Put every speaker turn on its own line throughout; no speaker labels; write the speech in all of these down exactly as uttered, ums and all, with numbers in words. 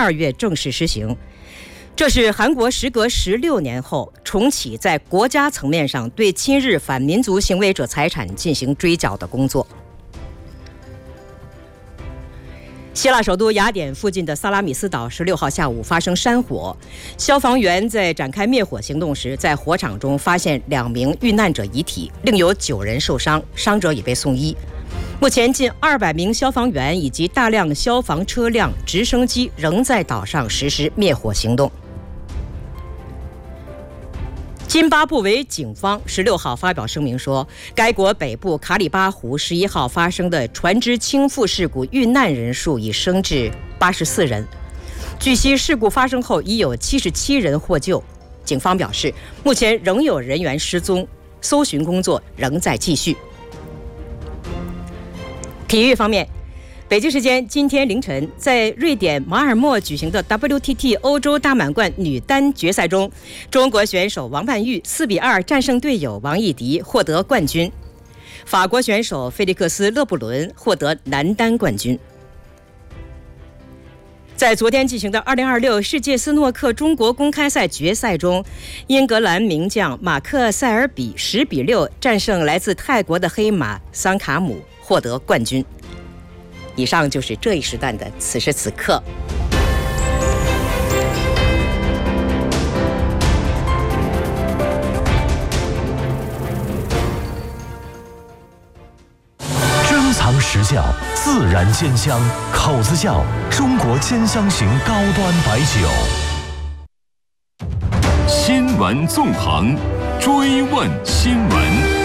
二月正式施行。这是韩国时隔十六年后重启在国家层面上对亲日反民族行为者财产进行追缴的工作。希腊首都雅典附近的萨拉米斯岛十六号下午发生山火，消防员在展开灭火行动时，在火场中发现两名遇难者遗体，另有九人受伤，伤者已被送医。目前，近二百名消防员以及大量消防车辆、直升机仍在岛上实施灭火行动。津巴布韦警方十六号发表声明说，该国北部卡里巴湖十一号发生的船只倾覆事故遇难人数已升至八十四人。据悉，事故发生后已有七十七人获救。警方表示，目前仍有人员失踪，搜寻工作仍在继续。体育方面，北京时间今天凌晨，在瑞典马尔默举行的 W T T 欧洲大满贯女单决赛中，中国选手王曼玉四比二战胜队友王艺迪，获得冠军。法国选手菲利克斯·勒布伦获得男单冠军。在昨天进行的二零二六世界斯诺克中国公开赛决赛中，英格兰名将马克·塞尔比十比六战胜来自泰国的黑马桑卡姆，获得冠军。以上就是这一时段的此时此刻。
珍藏实窖，自然煎香，口子窖，中国煎香型高端白酒。
新闻纵横，追问新闻。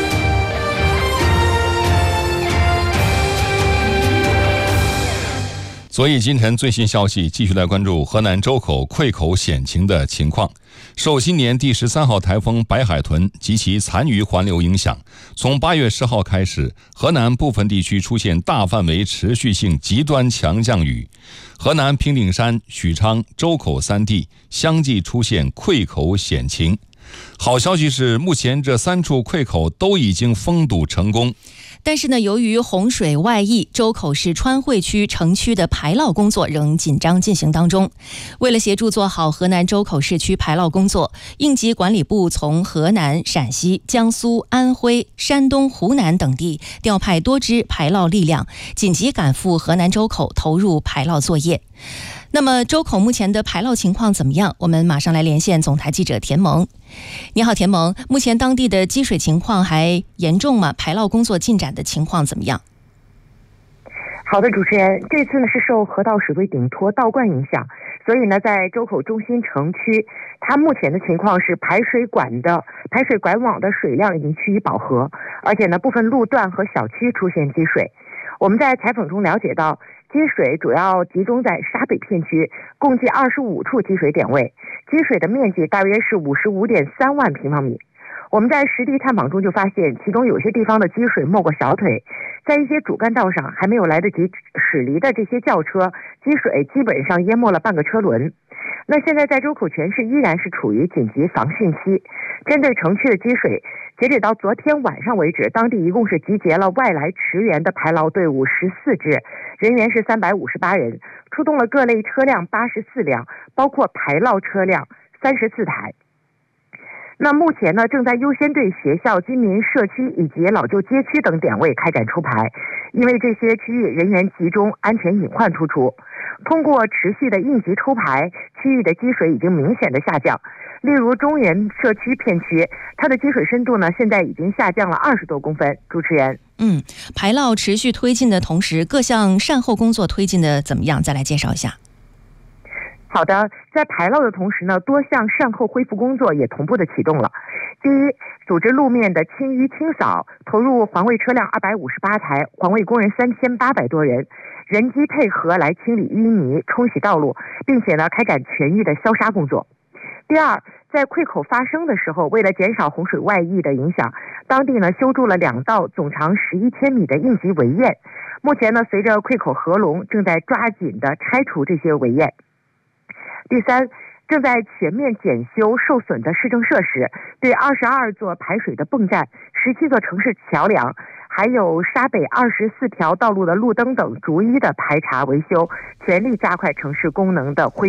昨夜今晨最新消息，继续来关注河南周口溃口险情的情况。受今年第十三号台风白海豚及其残余环流影响，从八月十号开始，河南部分地区出现大范围持续性极端强降雨，河南平顶山、许昌、周口三地相继出现溃口险情。好消息是，目前这三处溃口都已经封堵成功。
但是呢，由于洪水外溢，周口市川汇区城区的排涝工作仍紧张进行当中。为了协助做好河南周口市区排涝工作，应急管理部从河南、陕西、江苏、安徽、山东、湖南等地调派多支排涝力量，紧急赶赴河南周口投入排涝作业。那么周口目前的排涝情况怎么样？我们马上来连线总台记者田萌。你好，田萌，目前当地的积水情况还严重吗？排涝工作进展的情况怎么样？
好的，主持人，这次呢是受河道水位顶托倒灌影响，所以呢在周口中心城区，它目前的情况是排水管的排水管网的水量已经趋于饱和，而且呢部分路段和小区出现积水。我们在采访中了解到，积水主要集中在沙北片区，共计二十五处积水点位，积水的面积大约是五十五点三万平方米。我们在实地探访中就发现，其中有些地方的积水没过小腿，在一些主干道上还没有来得及驶离的这些轿车，积水基本上淹没了半个车轮。那现在在周口全市依然是处于紧急防汛期，针对城区的积水，截止到昨天晚上为止，当地一共是集结了外来驰援的排涝队伍十四支，人员是三百五十八人，出动了各类车辆八十四辆，包括排涝车辆三十四台。那目前呢，正在优先对学校、居民社区以及老旧街区等点位开展出排，因为这些区域人员集中，安全隐患突出。通过持续的应急抽排，区域的积水已经明显的下降。例如中原社区片区，它的积水深度呢，现在已经下降了二十多公分。主持人，
嗯，排涝持续推进的同时，各项善后工作推进的怎么样？再来介绍一下。
好的，在排涝的同时呢，多项善后恢复工作也同步的启动了。第一，组织路面的清淤清扫，投入环卫车辆二百五十八台，环卫工人三千八百多人，人机配合来清理淤泥、冲洗道路，并且呢开展全域的消杀工作。第二，在溃口发生的时候，为了减少洪水外溢的影响，当地呢修筑了两道总长十一千米的应急围堰。目前呢，随着溃口合龙，正在抓紧的拆除这些围堰。第三，正在全面检修受损的市政设施，对二十二座排水的泵站、十七座城市桥梁，还有沙北二十四条道路的路灯等逐一的排查维修，全力加快城市功能的恢复。